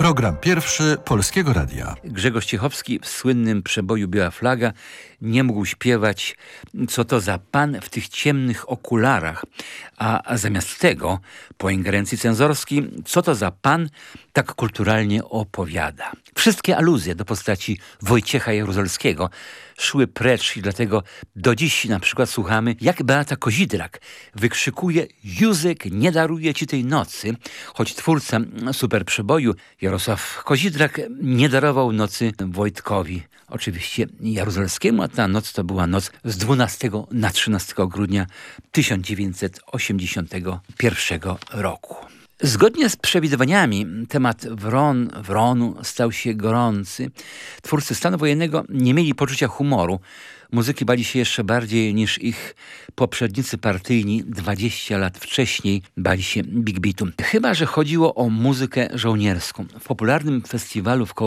Program pierwszy Polskiego Radia. Grzegorz Ciechowski w słynnym przeboju Biała Flaga nie mógł śpiewać Co to za pan w tych ciemnych okularach, a zamiast tego po ingerencji cenzorskiej Co to za pan tak kulturalnie opowiada. Wszystkie aluzje do postaci Wojciecha Jaruzelskiego szły precz i dlatego do dziś na przykład słuchamy, jak Beata Kozidrak wykrzykuje: Józek nie daruje ci tej nocy, choć twórca super przeboju Jarosław Kozidrak nie darował nocy Wojtkowi, oczywiście Jaruzelskiemu, a ta noc to była noc z 12 na 13 grudnia 1981 roku. Zgodnie z przewidywaniami temat wronu stał się gorący. Twórcy stanu wojennego nie mieli poczucia humoru. Muzyki bali się jeszcze bardziej niż ich poprzednicy partyjni 20 lat wcześniej bali się Big Beatu. Chyba że chodziło o muzykę żołnierską. W popularnym festiwalu w